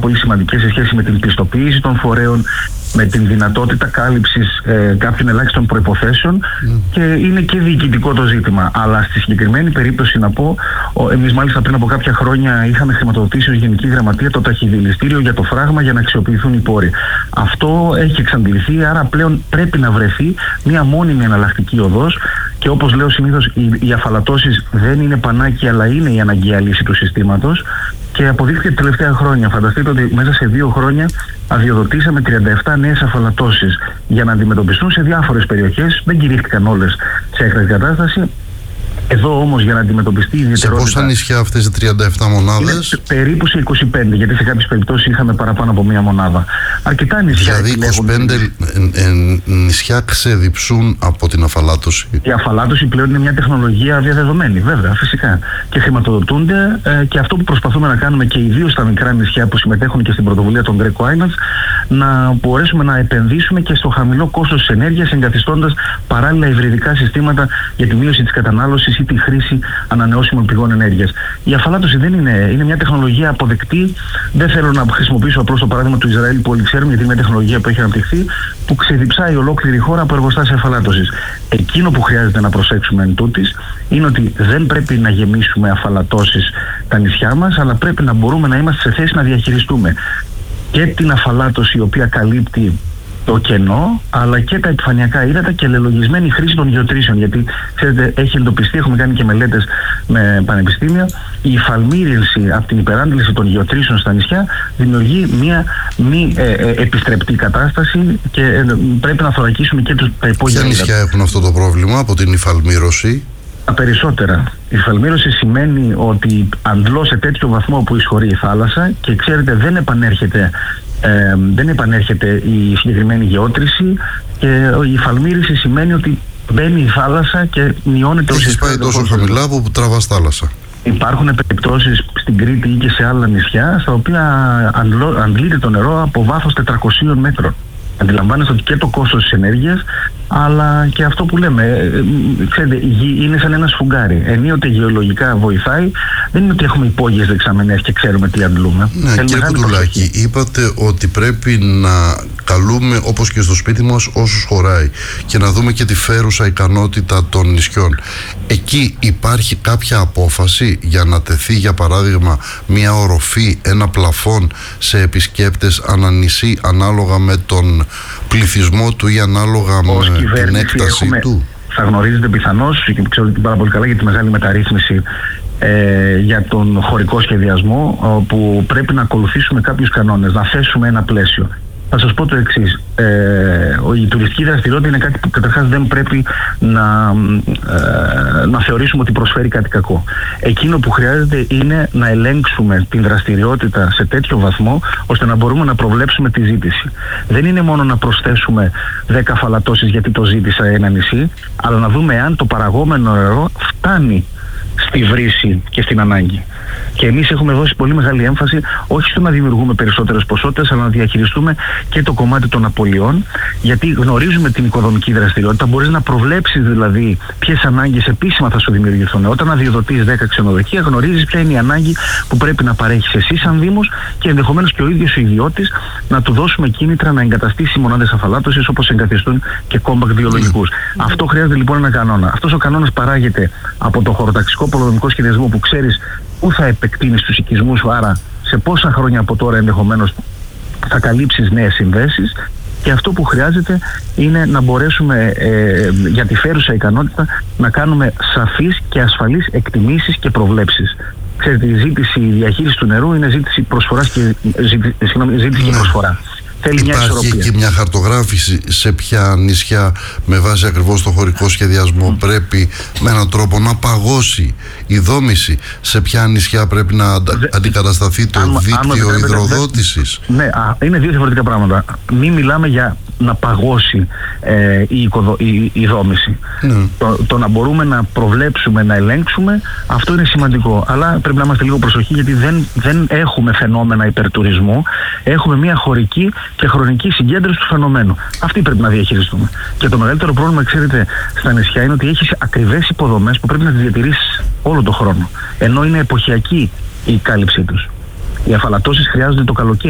πολύ σημαντικές σε σχέση με την πιστοποίηση των φορέων, με την δυνατότητα κάλυψης κάποιων ελάχιστων προϋποθέσεων και είναι και διοικητικό το ζήτημα. Αλλά στη συγκεκριμένη περίπτωση να πω, εμείς μάλιστα πριν από κάποια χρόνια είχαμε χρηματοδοτήσει ως Γενική Γραμματεία το ταχυδηληστήριο για το φράγμα για να αξιοποιηθούν οι πόροι. Αυτό έχει εξαντληθεί, άρα πλέον πρέπει να βρεθεί μια μόνιμη εναλλακτική οδός και όπως λέω συνήθως οι αφαλατώσεις δεν είναι πανάκια αλλά είναι η αναγκαία λύση του συστήματος και αποδείχθηκε τα τελευταία χρόνια. Φανταστείτε ότι μέσα σε 2 χρόνια αδειοδοτήσαμε 37 νέες αφαλατώσεις για να αντιμετωπιστούν σε διάφορες περιοχές. Δεν κηρύχθηκαν όλες σε έκτακτη κατάσταση. Εδώ όμως για να αντιμετωπιστεί η ιδιαιτερότητα... Σε πόσα νησιά αυτές οι 37 μονάδες? Περίπου σε 25, γιατί σε κάποιες περιπτώσεις είχαμε παραπάνω από μία μονάδα. Αρκετά νησιά. Δηλαδή 25 νησιά ξεδιψούν από την αφαλάτωση. Η αφαλάτωση πλέον είναι μια τεχνολογία διαδεδομένη, βέβαια, φυσικά. Και χρηματοδοτούνται και αυτό που προσπαθούμε να κάνουμε και ιδίως στα μικρά νησιά που συμμετέχουν και στην πρωτοβουλία των Greco Islands, να μπορέσουμε να επενδύσουμε και στο χαμηλό κόστος της ενέργειας, εγκαθιστώντας παράλληλα υβριδικά συστήματα για τη μείωση της κατανάλωσης ή τη χρήση ανανεώσιμων πηγών ενέργειας. Η αφαλάτωση δεν είναι μια τεχνολογία αποδεκτή. Δεν θέλω να χρησιμοποιήσω απλώς το παράδειγμα του Ισραήλ που όλοι ξέρουμε, γιατί είναι μια τεχνολογία που έχει αναπτυχθεί, που ξεδιψάει ολόκληρη η χώρα από εργοστάσια αφαλάτωσης. Εκείνο που χρειάζεται να προσέξουμε εν τούτης είναι ότι δεν πρέπει να γεμίσουμε αφαλατώσεις τα νησιά μας, αλλά πρέπει να μπορούμε να είμαστε σε θέση να διαχειριστούμε και την αφαλάτωση η οποία καλύπτει το κενό, αλλά και τα επιφανειακά ύδατα και λελογισμένη χρήση των γεωτρήσεων. Γιατί, ξέρετε, έχει εντοπιστεί, έχουμε κάνει και μελέτες με πανεπιστήμια, η υφαλμύρυνση από την υπεράντληση των γεωτρήσεων στα νησιά δημιουργεί μια μη επιστρεπτή κατάσταση και πρέπει να θωρακίσουμε και τα υπόγεια. Ποια νησιά έχουν αυτό το πρόβλημα από την υφαλμύρωση? Τα περισσότερα. Η υφαλμύρωση σημαίνει ότι αντλώ σε τέτοιο βαθμό που εισχωρεί η θάλασσα και ξέρετε δεν επανέρχεται η συγκεκριμένη γεώτρηση και η υφαλμύρηση σημαίνει ότι μπαίνει η θάλασσα και μειώνεται... Έχεις πάει τόσο χαμηλά που τραβάς θάλασσα. Υπάρχουν περιπτώσεις στην Κρήτη ή και σε άλλα νησιά στα οποία αντλείται το νερό από βάθος 400 μέτρων. Αντιλαμβάνεστε ότι και το κόστος της ενέργειας, αλλά και αυτό που λέμε, ξέρετε, η γη είναι σαν ένα σφουγγάρι. Ενίοτε γεωλογικά βοηθάει, δεν είναι ότι έχουμε υπόγειες δεξαμενές και ξέρουμε τι αντλούμε. Ναι, κύριε Κουντουλάκη, είπατε ότι πρέπει να καλούμε όπως και στο σπίτι μας όσους χωράει και να δούμε και τη φέρουσα ικανότητα των νησιών. Εκεί υπάρχει κάποια απόφαση για να τεθεί, για παράδειγμα, μια οροφή, ένα πλαφόν σε επισκέπτες ανά νησί, ανάλογα με τον πληθυσμό του ή ανάλογα με την έκταση του? Θα γνωρίζετε πιθανώς, και ξέρω πάρα πολύ καλά για τη μεγάλη μεταρρύθμιση για τον χωρικό σχεδιασμό, που πρέπει να ακολουθήσουμε κάποιους κανόνες, να θέσουμε ένα πλαίσιο. Θα σας πω το εξής. Η τουριστική δραστηριότητα είναι κάτι που καταρχάς δεν πρέπει να θεωρήσουμε ότι προσφέρει κάτι κακό. Εκείνο που χρειάζεται είναι να ελέγξουμε την δραστηριότητα σε τέτοιο βαθμό ώστε να μπορούμε να προβλέψουμε τη ζήτηση. Δεν είναι μόνο να προσθέσουμε 10 αφαλατώσεις γιατί το ζήτησα ένα νησί, αλλά να δούμε αν το παραγόμενο νερό φτάνει στη βρύση και στην ανάγκη. Και εμείς έχουμε δώσει πολύ μεγάλη έμφαση όχι στο να δημιουργούμε περισσότερες ποσότητες, αλλά να διαχειριστούμε και το κομμάτι των απολειών, γιατί γνωρίζουμε την οικοδομική δραστηριότητα. Μπορείς να προβλέψεις δηλαδή ποιες ανάγκες επίσημα θα σου δημιουργηθούν. Όταν αδειοδοτείς 10 ξενοδοχεία, γνωρίζεις ποια είναι η ανάγκη που πρέπει να παρέχεις εσύ σαν Δήμος και ενδεχομένως και ο ίδιος ο ιδιώτης, να του δώσουμε κίνητρα να εγκαταστήσει μονάδες αφαλάτωσης όπως εγκαθιστούν και κόμπακτ βιολογικούς. Αυτό χρειάζεται λοιπόν ένα κανόνα. Αυτός ο κανόνας παράγεται από το χωροταξικό πολεοδομικό σχεδιασμό που ξέρεις πού θα επεκτείνεις τους οικισμούς, άρα σε πόσα χρόνια από τώρα ενδεχομένως θα καλύψεις νέες συνδέσεις, και αυτό που χρειάζεται είναι να μπορέσουμε για τη φέρουσα ικανότητα να κάνουμε σαφείς και ασφαλείς εκτιμήσεις και προβλέψεις. Ξέρετε, η διαχείριση του νερού είναι ζήτηση και προσφορά. Υπάρχει και μια χαρτογράφηση σε ποια νησιά με βάση ακριβώς το χωρικό σχεδιασμό πρέπει με έναν τρόπο να παγώσει η δόμηση, σε ποια νησιά πρέπει να αντικατασταθεί το δίκτυο υδροδότησης? Ναι, είναι δύο διαφορετικά πράγματα. Μην μιλάμε για να παγώσει η δόμηση. Το να μπορούμε να προβλέψουμε, να ελέγξουμε, αυτό είναι σημαντικό. Αλλά πρέπει να είμαστε λίγο προσοχή, γιατί δεν έχουμε φαινόμενα υπερτουρισμού. Έχουμε μια χωρική και χρονική συγκέντρωση του φαινομένου. Αυτή πρέπει να διαχειριστούμε. Και το μεγαλύτερο πρόβλημα, ξέρετε, στα νησιά είναι ότι έχεις ακριβές υποδομές που πρέπει να τις διατηρήσεις όλο τον χρόνο. Ενώ είναι εποχιακή η κάλυψή τους. Οι αφαλατώσεις χρειάζονται το καλοκαίρι.